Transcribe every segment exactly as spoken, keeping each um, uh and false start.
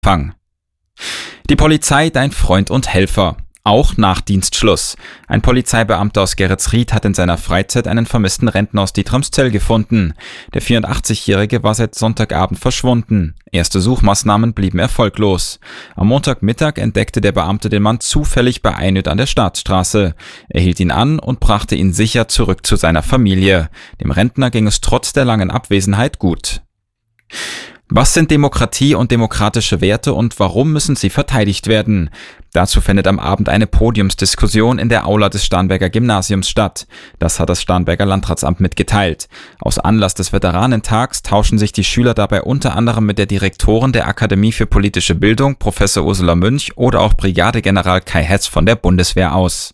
Fang. Die Polizei, dein Freund und Helfer. Auch nach Dienstschluss. Ein Polizeibeamter aus Geretsried hat in seiner Freizeit einen vermissten Rentner aus Dietramszell gefunden. Der vierundachtzigjährige war seit Sonntagabend verschwunden. Erste Suchmaßnahmen blieben erfolglos. Am Montagmittag entdeckte der Beamte den Mann zufällig bei Einöd an der Staatsstraße. Er hielt ihn an und brachte ihn sicher zurück zu seiner Familie. Dem Rentner ging es trotz der langen Abwesenheit gut. Was sind Demokratie und demokratische Werte und warum müssen sie verteidigt werden? Dazu findet am Abend eine Podiumsdiskussion in der Aula des Starnberger Gymnasiums statt. Das hat das Starnberger Landratsamt mitgeteilt. Aus Anlass des Veteranentags tauschen sich die Schüler dabei unter anderem mit der Direktorin der Akademie für politische Bildung, Professor Ursula Münch, oder auch Brigadegeneral Kai Hetz von der Bundeswehr aus.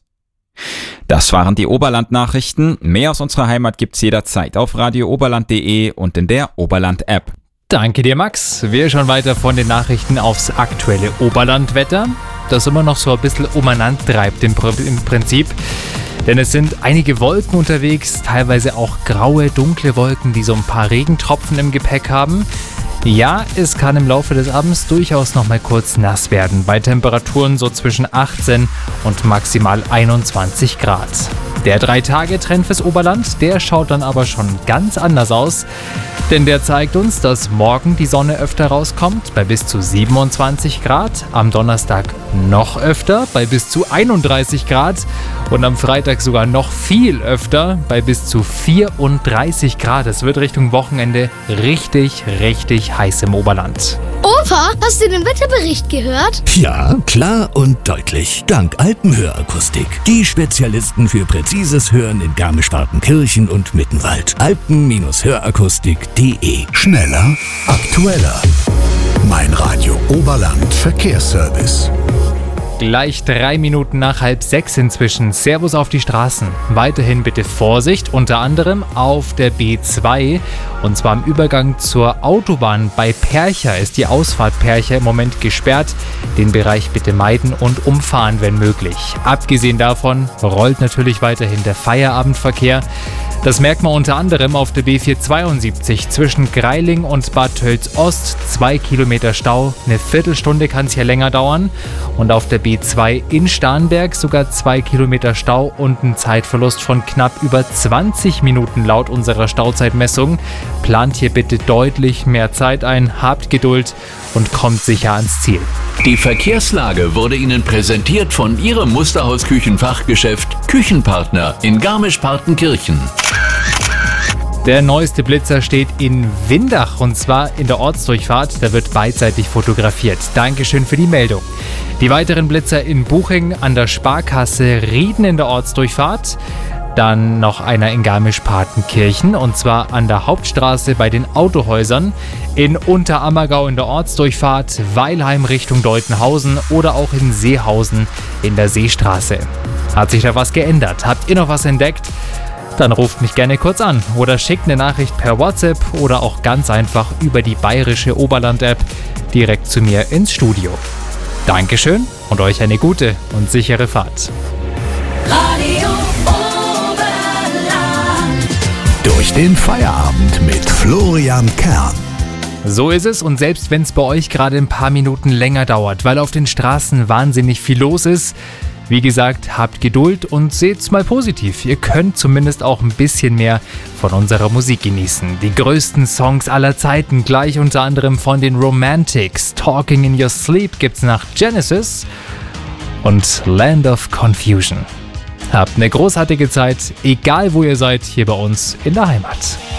Das waren die Oberland-Nachrichten. Mehr aus unserer Heimat gibt's jederzeit auf radio oberland punkt de und in der Oberland-App. Danke dir, Max. Wir schauen weiter von den Nachrichten aufs aktuelle Oberlandwetter, das immer noch so ein bisschen umeinander treibt im Prinzip. Denn es sind einige Wolken unterwegs, teilweise auch graue, dunkle Wolken, die so ein paar Regentropfen im Gepäck haben. Ja, es kann im Laufe des Abends durchaus noch mal kurz nass werden, bei Temperaturen so zwischen achtzehn und maximal einundzwanzig Grad. Der drei-Tage-Trend fürs Oberland, der schaut dann aber schon ganz anders aus. Denn der zeigt uns, dass morgen die Sonne öfter rauskommt, bei bis zu siebenundzwanzig Grad, am Donnerstag noch öfter, bei bis zu einunddreißig Grad und am Freitag sogar noch viel öfter, bei bis zu vierunddreißig Grad. Es wird Richtung Wochenende richtig, richtig heiß im Oberland. Opa, hast du den Wetterbericht gehört? Ja, klar und deutlich. Dank Alpenhörakustik. Die Spezialisten für präzises Hören in Garmisch-Partenkirchen und Mittenwald. alpen Hörakustik punkt de. Schneller, aktueller. Mein Radio Oberland Verkehrsservice. Gleich drei Minuten nach halb sechs inzwischen. Servus auf die Straßen. Weiterhin bitte Vorsicht, unter anderem auf der B zwei. Und zwar im Übergang zur Autobahn bei Percha ist die Ausfahrt Percha im Moment gesperrt. Den Bereich bitte meiden und umfahren, wenn möglich. Abgesehen davon rollt natürlich weiterhin der Feierabendverkehr. Das merkt man unter anderem auf der B vierhundertzweiundsiebzig zwischen Greiling und Bad Tölz-Ost. Zwei Kilometer Stau, eine Viertelstunde kann es hier länger dauern. Und auf der B zwei in Starnberg sogar zwei Kilometer Stau und ein Zeitverlust von knapp über zwanzig Minuten laut unserer Stauzeitmessung. Plant hier bitte deutlich mehr Zeit ein, habt Geduld und kommt sicher ans Ziel. Die Verkehrslage wurde Ihnen präsentiert von Ihrem Musterhaus-Küchenfachgeschäft Küchenpartner in Garmisch-Partenkirchen. Der neueste Blitzer steht in Windach und zwar in der Ortsdurchfahrt. Da wird beidseitig fotografiert. Dankeschön für die Meldung. Die weiteren Blitzer in Buching an der Sparkasse Rieden in der Ortsdurchfahrt. Dann noch einer in Garmisch-Partenkirchen und zwar an der Hauptstraße bei den Autohäusern. In Unterammergau in der Ortsdurchfahrt, Weilheim Richtung Deutenhausen oder auch in Seehausen in der Seestraße. Hat sich da was geändert? Habt ihr noch was entdeckt? Dann ruft mich gerne kurz an oder schickt eine Nachricht per WhatsApp oder auch ganz einfach über die bayerische Oberland-App direkt zu mir ins Studio. Dankeschön und euch eine gute und sichere Fahrt. Radio Oberland. Durch den Feierabend mit Florian Kern. So ist es und selbst wenn es bei euch gerade ein paar Minuten länger dauert, weil auf den Straßen wahnsinnig viel los ist, wie gesagt, habt Geduld und seht's mal positiv. Ihr könnt zumindest auch ein bisschen mehr von unserer Musik genießen. Die größten Songs aller Zeiten, gleich unter anderem von den Romantics. Talking in Your Sleep gibt's nach Genesis und Land of Confusion. Habt eine großartige Zeit, egal wo ihr seid, hier bei uns in der Heimat.